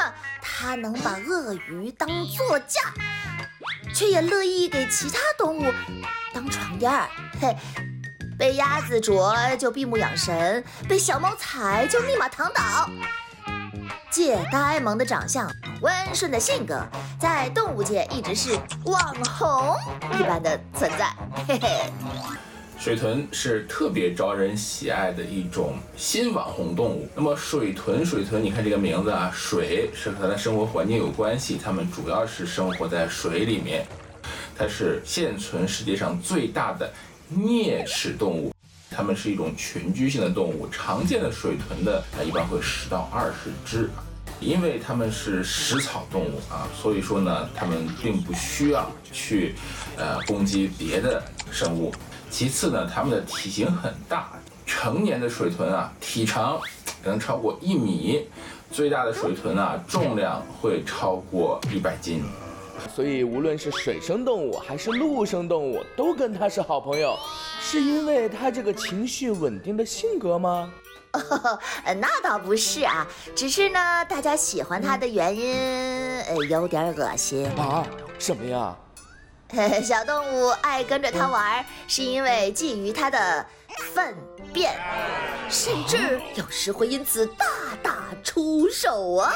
它能把鳄鱼当座驾，却也乐意给其他动物当床垫儿。嘿，被鸭子啄就闭目养神，被小猫踩就立马躺倒。借呆萌的长相、温顺的性格，在动物界一直是网红一般的存在。嘿嘿。 水豚是特别招人喜爱的一种新网红动物。那么水豚，你看这个名字啊，水是和它的生活环境有关系，它们主要是生活在水里面。它是现存世界上最大的啮齿动物，它们是一种群居性的动物。常见的水豚的一般会10到20只。因为它们是食草动物啊，所以说呢，它们并不需要去攻击别的生物。其次呢，它们的体型很大，成年的水豚啊，体长能超过1米，最大的水豚啊，重量会超过100斤。 所以无论是水生动物还是陆生动物，都跟它是好朋友，是因为它这个情绪稳定的性格吗？ 那倒不是啊，只是呢，大家喜欢它的原因有点恶心啊。什么呀？ 小动物爱跟着它玩，是因为觊觎它的粪便，甚至有时会因此大打出手啊。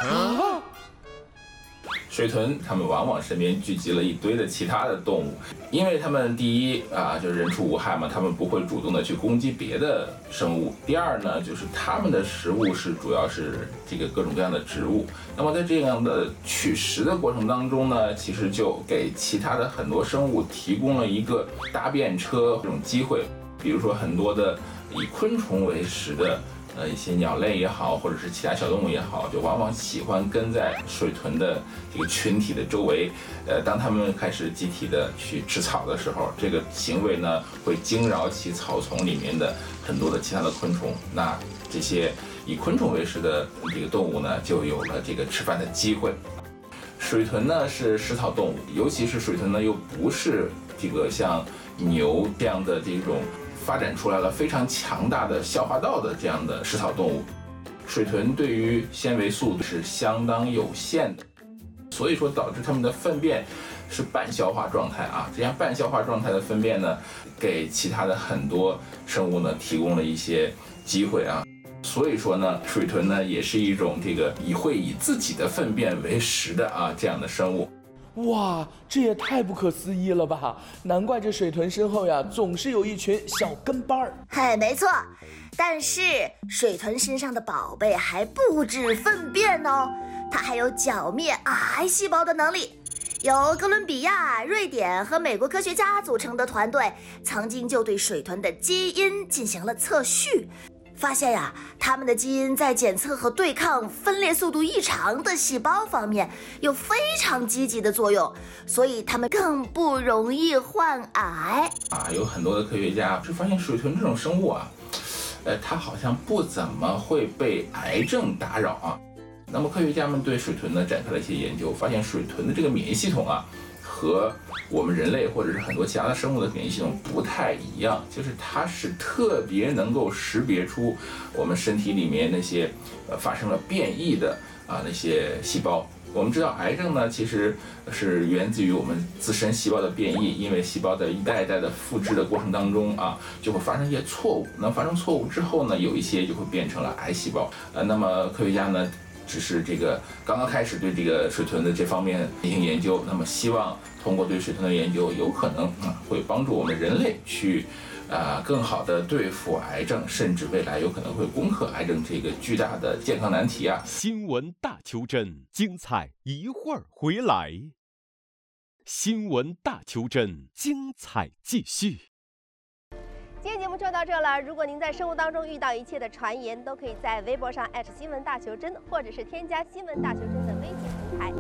水豚它们往往身边聚集了一堆的其他的动物，因为它们第一就是人畜无害嘛，它们不会主动的去攻击别的生物。第二呢，就是它们的食物主要是这个各种各样的植物。那么在这样的取食的过程当中呢，其实就给其他的很多生物提供了一个搭便车这种机会。比如说很多的以昆虫为食的一些鸟类也好，或者是其他小动物也好，就往往喜欢跟在水豚的这个群体的周围。当它们开始集体的去吃草的时候，这个行为呢会惊扰起草丛里面的很多的其他的昆虫。那这些以昆虫为食的这个动物呢，就有了这个吃饭的机会。水豚呢是食草动物，尤其是水豚呢又不是这个像牛这样的这种发展出来了非常强大的消化道的这样的食草动物。水豚对于纤维素是相当有限的，所以说导致它们的粪便是半消化状态啊。这样半消化状态的粪便呢，给其他的很多生物呢提供了一些机会啊。所以说呢，水豚呢也是一种这个会以自己的粪便为食的这样的生物。 哇，这也太不可思议了吧！难怪这水豚身后呀，总是有一群小跟班儿。 嘿，没错，但是水豚身上的宝贝还不止粪便哦，它还有剿灭癌细胞的能力。由哥伦比亚、瑞典和美国科学家组成的团队，曾经就对水豚的基因进行了测序。发现呀，它们的基因在检测和对抗分裂速度异常的细胞方面有非常积极的作用，所以它们更不容易患癌有很多的科学家是发现水豚这种生物它好像不怎么会被癌症打扰啊。那么科学家们对水豚呢展开了一些研究，发现水豚的这个免疫系统和我们人类或者是很多其他的生物的免疫系统不太一样，就是它是特别能够识别出我们身体里面那些发生了变异的那些细胞。我们知道癌症呢其实是源自于我们自身细胞的变异，因为细胞在一代一代的复制的过程当中就会发生一些错误。那发生错误之后呢，有一些就会变成了癌细胞。那么科学家呢只是这个刚刚开始对这个水豚的这方面进行研究，那么希望通过对水豚的研究，有可能会帮助我们人类去更好的对付癌症，甚至未来有可能会攻克癌症这个巨大的健康难题新闻大求真，精彩一会儿回来。新闻大求真，精彩继续。 今天节目就到这了。如果您在生活当中遇到一切的传言，都可以在微博上新闻大求真，或者是添加新闻大求真的微信平台。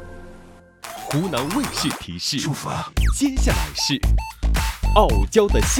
湖南卫视提示：接下来是傲娇的